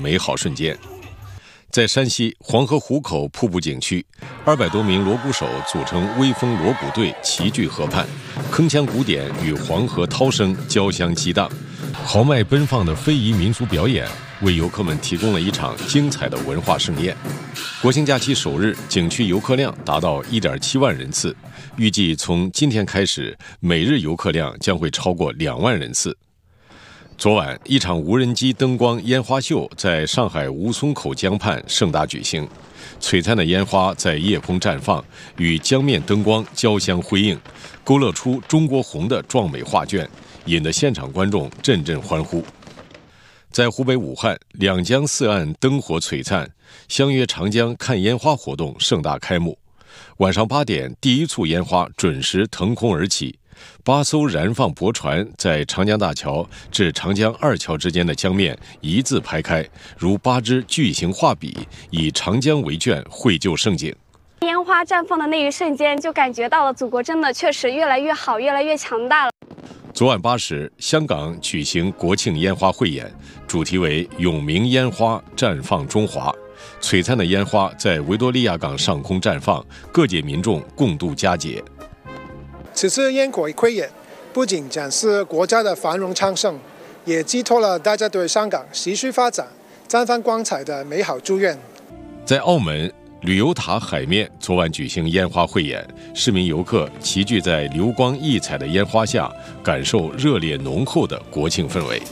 美好瞬间。在山西黄河湖口瀑布景区，200多名锣鼓手组成威风锣鼓队齐聚河畔，铿锵鼓点与黄河涛声交相激荡，豪迈奔放的非遗民俗表演为游客们提供了一场精彩的文化盛宴。国庆假期首日，景区游客量达到1.7万人次，预计从今天开始，每日游客量将会超过2万人次。昨晚，一场无人机灯光烟花秀在上海吴淞口江畔盛大举行，璀璨的烟花在夜空绽放，与江面灯光交相辉映，勾勒出中国红的壮美画卷，引得现场观众阵阵欢呼。在湖北武汉，两江四岸灯火璀璨，相约长江看烟花活动盛大开幕。晚上8点，第一簇烟花准时腾空而起，8艘燃放驳船在长江大桥至长江2桥之间的江面一字排开，如8支巨型画笔，以长江为卷，绘就盛景。 烟花绽放的那一瞬间，就感觉到了祖国真的确实越来越好，越来越强大了。 昨晚8时，香港举行国庆烟花汇演，主题为“永明烟花绽放中华”。璀璨的烟花在维多利亚港上空绽放，各界民众共度佳节。 此次烟火汇演不仅展示国家的繁荣昌盛，也寄托了大家对香港持续发展、绽放光彩的美好祝愿。 在澳门旅游塔海面，昨晚举行烟花汇演，市民游客齐聚在流光溢彩的烟花下，感受热烈浓厚的国庆氛围。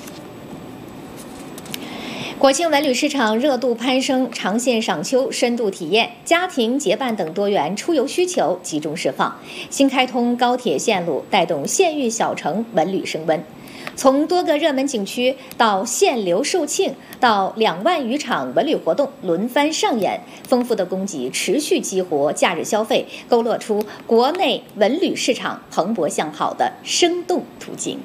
国庆文旅市场热度攀升，长线赏秋、深度体验、家庭结伴等多元出游需求集中释放。新开通高铁线路带动县域小城文旅升温，从多个热门景区到限流售罄，到2万余场文旅活动轮番上演，丰富的供给持续激活假日消费，勾勒出国内文旅市场蓬勃向好的生动图景。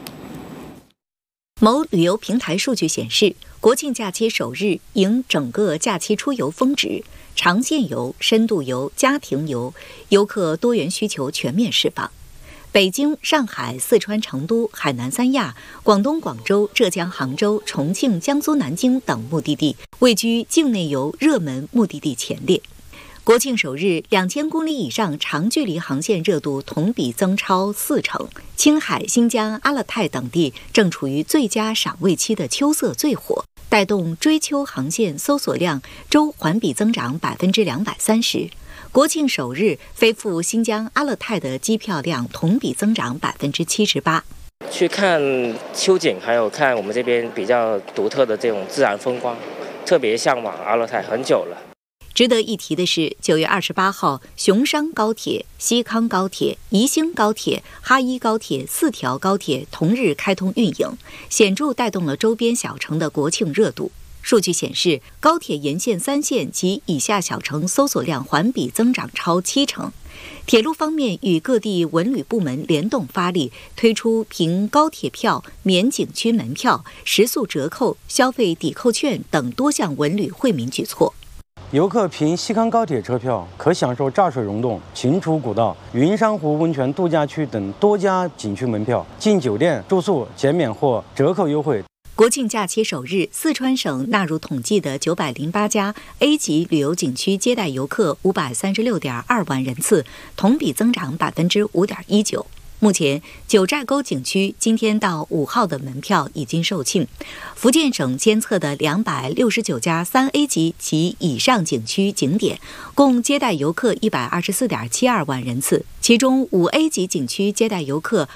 某旅游平台数据显示，国庆假期首日迎整个假期出游峰值，长线游、深度游、家庭游，游客多元需求全面释放。北京、上海、四川成都、海南三亚、广东广州、浙江杭州、重庆、江苏南京等目的地位居境内游热门目的地前列。国庆首日，2000公里以上长距离航线热度同比增超40%。青海、新疆、阿勒泰等地正处于最佳赏味期的秋色最火，带动追秋航线搜索量周环比增长230%。国庆首日，飞赴新疆、阿勒泰的机票量同比增长78%。 去看秋景，还有看我们这边比较独特的这种自然风光，特别向往阿勒泰很久了。 值得一提的是，9月28号，雄商高铁、西康高铁、宜兴高铁、哈伊高铁4条高铁同日开通运营，显著带动了周边小城的国庆热度。数据显示，高铁沿线3线及以下小城搜索量环比增长超70%。铁路方面，与各地文旅部门联动发力，推出凭高铁票免景区门票、食宿折扣、消费抵扣券等多项文旅惠民举措。 游客凭西康高铁车票可享受柞水溶洞、秦楚古道、云山湖温泉度假区等多家景区门票，进酒店住宿减免或折扣优惠。 国庆假期首日，四川省纳入统计的908家 A 级旅游景区接待游客536.2万人次，同比增长5.19%。目前，九寨沟景区今天到5号的门票已经售罄。福建省监测的269家3A 级及以上景区景点，共接待游客124.72万人次，其中5A 级景区接待游客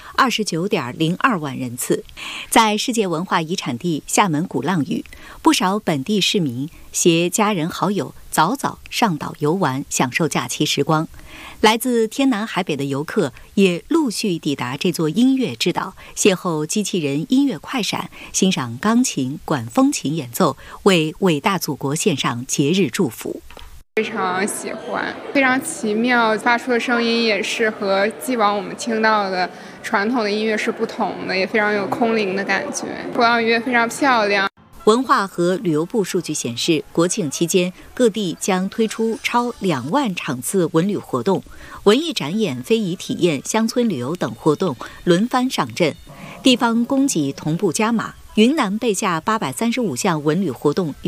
29.02万人次。在世界文化遗产地厦门鼓浪屿，不少本地市民携家人好友早早上岛游玩，享受假期时光。来自天南海北的游客也陆续抵达这座音乐之岛，邂逅机器人音乐快闪，欣赏钢琴、管风琴演奏，为伟大祖国献上节日祝福。 非常喜欢，非常奇妙，发出的声音也是和既往我们听到的传统的音乐是不同的，也非常有空灵的感觉。鼓浪屿非常漂亮。 文化和旅游部数据显示，国庆期间各地将推出超2万场次文旅活动，文艺展演、非遗体验、乡村旅游等活动轮番上阵，地方供给同步加码。云南备下835项文旅活动